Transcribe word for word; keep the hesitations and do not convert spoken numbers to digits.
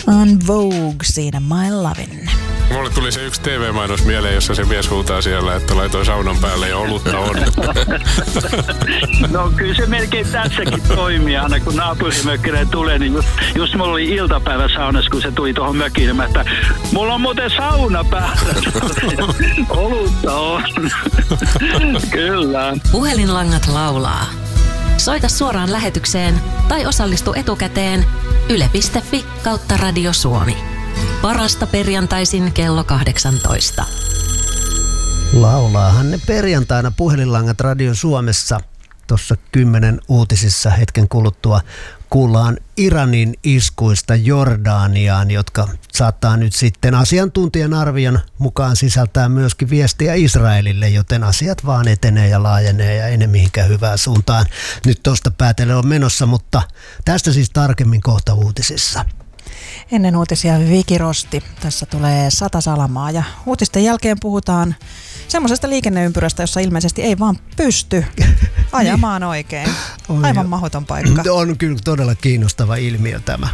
On Vogue siinä My Lovin'. Mulle tuli se yksi T V-mainos mieleen, jossa se mies huutaa siellä, että laitoin saunan päälle ja olutta on. No kyllä se melkein tässäkin toimii aina, kun naapurimökkinen tulee, niin just, just mulla oli iltapäivä saunassa, kun se tuli tuohon mökiin, niin että mulla on muuten sauna päällä. Olutta on. Kyllä. Puhelinlangat laulaa. Soita suoraan lähetykseen tai osallistu etukäteen yle piste fi kautta Radio Suomi. Parasta perjantaisin kello kahdeksantoista. Laulaahan ne perjantaina puhelinlangat Radio Suomessa. Tuossa kymmenen uutisissa hetken kuluttua kuullaan Iranin iskuista Jordaniaan, jotka saattaa nyt sitten asiantuntijan arvion mukaan sisältää myöskin viestiä Israelille, joten asiat vaan etenee ja laajenee ja ei ne mihinkään hyvään suuntaan. Nyt tuosta päätellen on menossa, mutta tästä siis tarkemmin kohta uutisissa. Ennen uutisia Viki Rosti. Tässä tulee sata salamaa ja uutisten jälkeen puhutaan semmoisesta liikenneympyrästä, jossa ilmeisesti ei vaan pysty ajamaan oikein. Aivan mahdoton paikka. On kyllä todella kiinnostava ilmiö tämä.